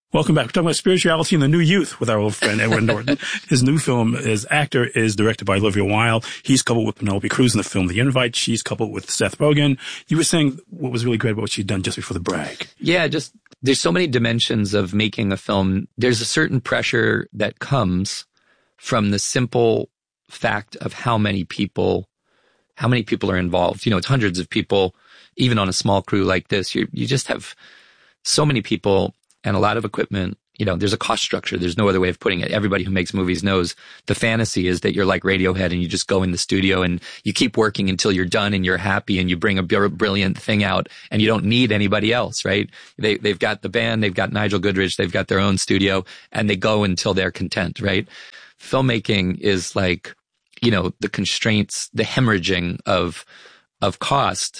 Welcome back. We're talking about spirituality and the new youth with our old friend Edward Norton. His new film, his actor, is directed by Olivia Wilde. He's coupled with Penelope Cruz in the film The Invite. She's coupled with Seth Rogen. You were saying what was really great about what she'd done just before the break. Yeah, there's so many dimensions of making a film. There's a certain pressure that comes from the simple fact of how many people are involved. It's hundreds of people, even on a small crew like this. You just have so many people and a lot of equipment. There's a cost structure. There's no other way of putting it. Everybody who makes movies knows the fantasy is that you're like Radiohead and you just go in the studio and you keep working until you're done and you're happy and you bring a brilliant thing out and you don't need anybody else, right? They've got the band, they've got Nigel Goodrich, they've got their own studio, and they go until they're content, right? Filmmaking is like, the constraints, the hemorrhaging of cost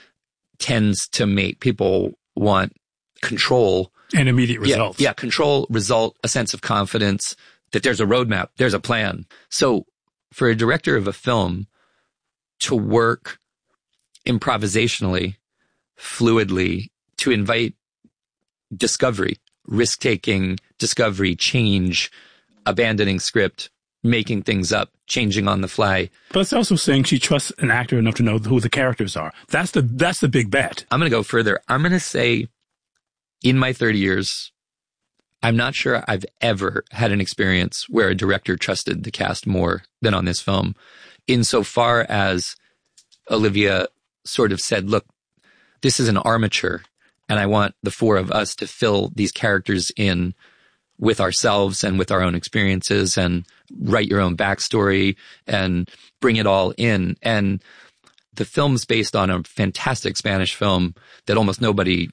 tends to make people want control. And immediate results. Yeah, control, result, a sense of confidence that there's a roadmap, there's a plan. So for a director of a film to work improvisationally, fluidly, to invite discovery, risk-taking, discovery, change, abandoning script, making things up, changing on the fly. But it's also saying she trusts an actor enough to know who the characters are. That's the big bet. I'm going to go further. I'm going to say, in my 30 years, I'm not sure I've ever had an experience where a director trusted the cast more than on this film, insofar as Olivia sort of said, look, this is an armature, and I want the four of us to fill these characters in with ourselves and with our own experiences and write your own backstory and bring it all in. And the film's based on a fantastic Spanish film that almost nobody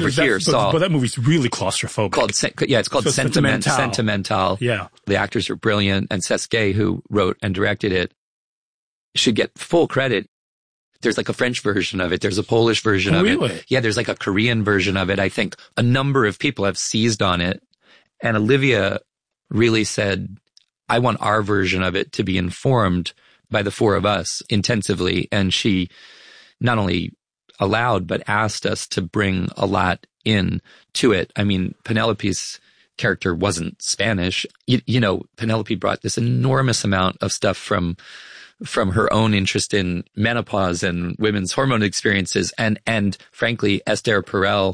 saw. But that movie's really claustrophobic. It's called Sentimental. Yeah. The actors are brilliant, and Seth Gay, who wrote and directed it, should get full credit. There's like a French version of it. There's a Polish version of it. Yeah, there's like a Korean version of it. I think a number of people have seized on it. And Olivia really said, I want our version of it to be informed by the four of us intensively. And she not only allowed, but asked us to bring a lot in to it. I mean, Penelope's character wasn't Spanish. Penelope brought this enormous amount of stuff from her own interest in menopause and women's hormone experiences. And frankly, Esther Perel,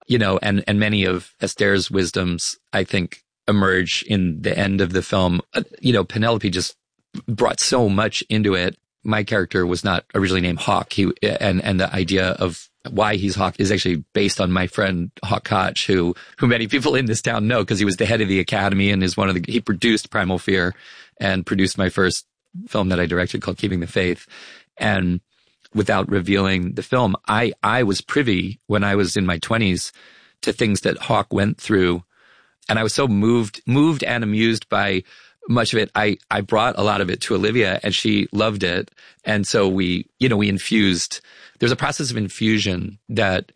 and many of Esther's wisdoms, I think, emerge in the end of the film. Penelope just brought so much into it. My character was not originally named Hawk. And the idea of why he's Hawk is actually based on my friend Hawk Koch, who many people in this town know because he was the head of the Academy and is he produced Primal Fear and produced my first film that I directed called Keeping the Faith. And without revealing the film, I was privy when I was in my 20s to things that Hawk went through. And I was so moved and amused by much of it. I brought a lot of it to Olivia and she loved it. And so we infused. There's a process of infusion that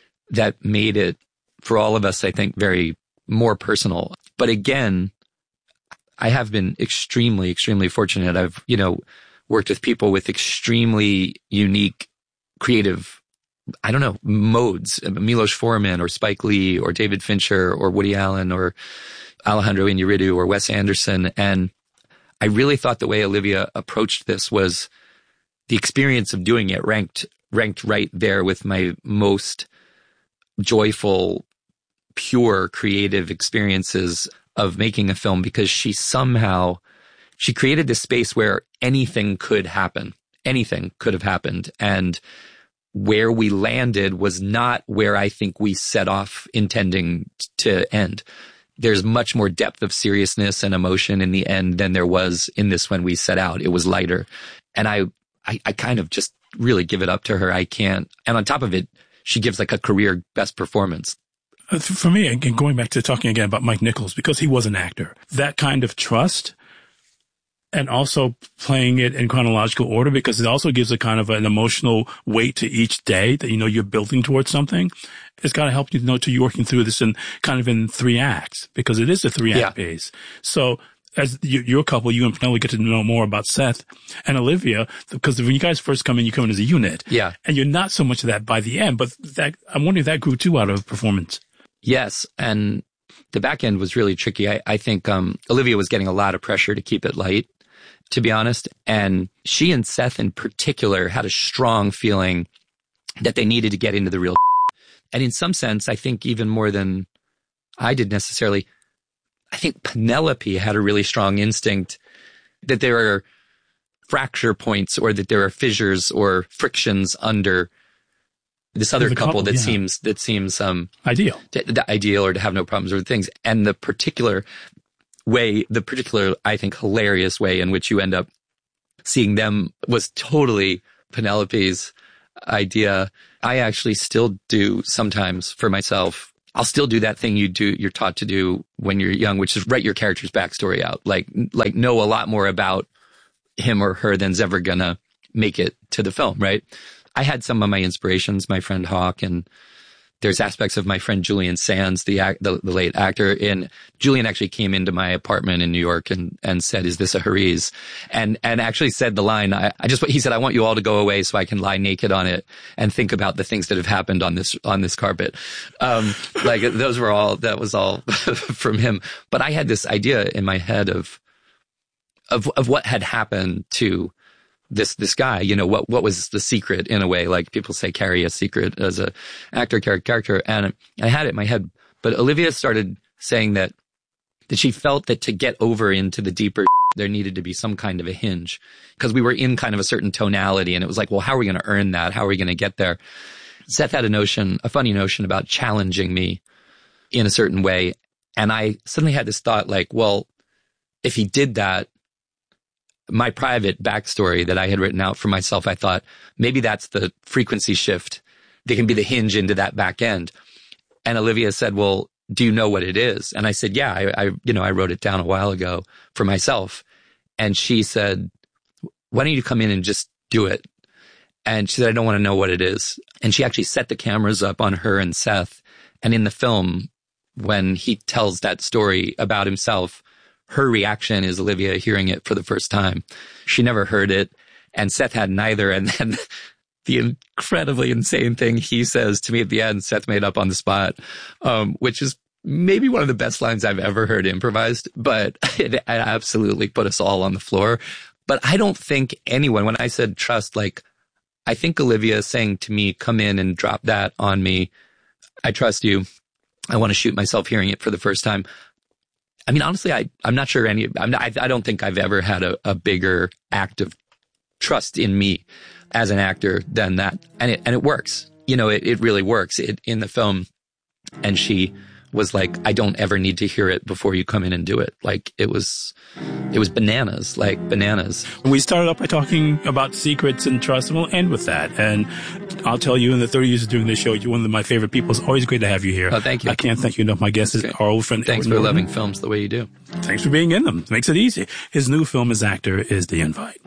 made it for all of us, I think, very more personal. But again, I have been extremely, extremely fortunate. I've, worked with people with extremely unique creative, modes. Milos Forman or Spike Lee or David Fincher or Woody Allen or Alejandro Iñárritu or Wes Anderson. And I really thought the way Olivia approached this was the experience of doing it ranked right there with my most joyful, pure creative experiences of making a film, because she created this space where anything could happen. Anything could have happened. And where we landed was not where I think we set off intending to end. There's much more depth of seriousness and emotion in the end than there was in this when we set out. It was lighter. And I kind of just really give it up to her. I can't. And on top of it, she gives like a career best performance. For me, again, going back to talking again about Mike Nichols, because he was an actor, that kind of trust and also playing it in chronological order, because it also gives a kind of an emotional weight to each day that, you're building towards something. It's got to help you to you're working through this in 3 acts, because it is a 3-act piece. So as your couple, you and Penelope get to know more about Seth and Olivia, because when you guys first come in, you come in as a unit. Yeah. And you're not so much of that by the end, but I'm wondering if that grew too out of performance. Yes. And the back end was really tricky. I think Olivia was getting a lot of pressure to keep it light, to be honest. And she and Seth in particular had a strong feeling that they needed to get into the real. And in some sense, I think even more than I did necessarily, I think Penelope had a really strong instinct that there are fracture points or that there are fissures or frictions under this other couple that seems ideal, ideal, or to have no problems with things. And the particular, I think, hilarious way in which you end up seeing them was totally Penelope's idea. I actually still do sometimes for myself. I'll still do that thing you're taught to do when you're young, which is write your character's backstory out. Like know a lot more about him or her than's ever gonna make it to the film, right? I had some of my inspirations, my friend Hawk, and there's aspects of my friend Julian Sands, the late actor. And Julian actually came into my apartment in New York and said, "Is this a Haris?" And actually said the line, he said, "I want you all to go away so I can lie naked on it and think about the things that have happened on this carpet." That was all from him. But I had this idea in my head of what had happened to this guy, what was the secret in a way, like people say carry a secret as a actor, character. And I had it in my head, but Olivia started saying that she felt that to get over into the deeper, there needed to be some kind of a hinge because we were in kind of a certain tonality. And it was like, well, how are we going to earn that? How are we going to get there? Seth had a funny notion about challenging me in a certain way. And I suddenly had this thought like, well, if he did that, my private backstory that I had written out for myself, I thought maybe that's the frequency shift. They can be the hinge into that back end. And Olivia said, well, do you know what it is? And I said, yeah, I wrote it down a while ago for myself. And she said, why don't you come in and just do it? And she said, I don't want to know what it is. And she actually set the cameras up on her and Seth. And in the film, when he tells that story about himself, her reaction is Olivia hearing it for the first time. She never heard it, and Seth had neither. And then the incredibly insane thing he says to me at the end, Seth made up on the spot, which is maybe one of the best lines I've ever heard improvised, but it absolutely put us all on the floor. But I don't think anyone, when I said trust, I think Olivia saying to me, come in and drop that on me. I trust you. I want to shoot myself hearing it for the first time. I mean, honestly, I'm not sure I don't think I've ever had a bigger act of trust in me as an actor than that. And it works. It really works in the film. And she was like, I don't ever need to hear it before you come in and do it. It was bananas, bananas. We started off by talking about secrets and trust, and we'll end with that. And I'll tell you, in the 30 years of doing this show, you're one of my favorite people. It's always great to have you here. Oh, thank you. I can't thank you enough. My guest is our old friend. Thanks for loving films the way you do. Thanks for being in them. Makes it easy. His new film as actor is The Invite.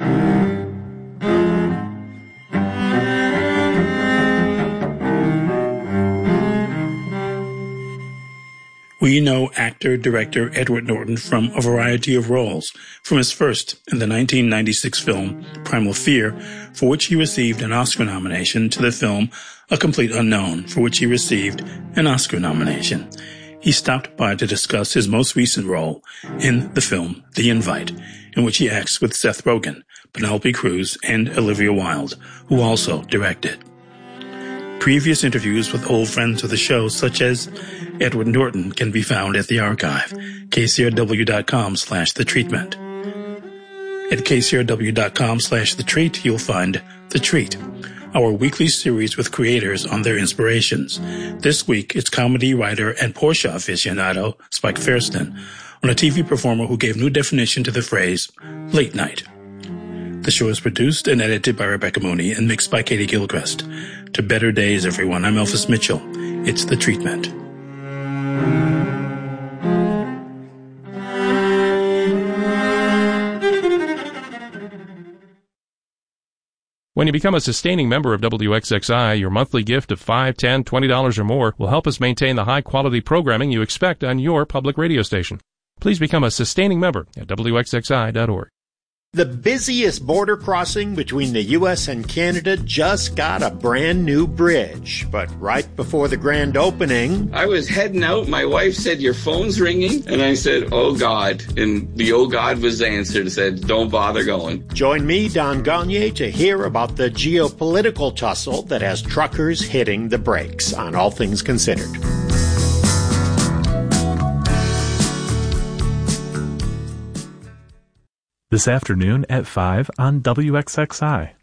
We know actor-director Edward Norton from a variety of roles, from his first in the 1996 film Primal Fear, for which he received an Oscar nomination, to the film A Complete Unknown, for which he received an Oscar nomination. He stopped by to discuss his most recent role in the film The Invite, in which he acts with Seth Rogen, Penelope Cruz, and Olivia Wilde, who also directed. Previous interviews with old friends of the show, such as Edward Norton, can be found at the archive, kcrw.com/thetreatment. At kcrw.com/thetreat, you'll find The Treat, our weekly series with creators on their inspirations. This week, it's comedy writer and Porsche aficionado Spike Fairston on a TV performer who gave new definition to the phrase late night. The show is produced and edited by Rebecca Mooney and mixed by Katie Gilchrist. To better days, everyone. I'm Elvis Mitchell. It's The Treatment. When you become a sustaining member of WXXI, your monthly gift of $5, $10, $20 or more will help us maintain the high-quality programming you expect on your public radio station. Please become a sustaining member at WXXI.org. The busiest border crossing between the U.S. and Canada just got a brand new bridge. But right before the grand opening, I was heading out. My wife said, "Your phone's ringing." And I said, "Oh, God." And the "oh, God" was the answer and said, "Don't bother going." Join me, Don Gagne, to hear about the geopolitical tussle that has truckers hitting the brakes on All Things Considered. This afternoon at 5 on WXXI.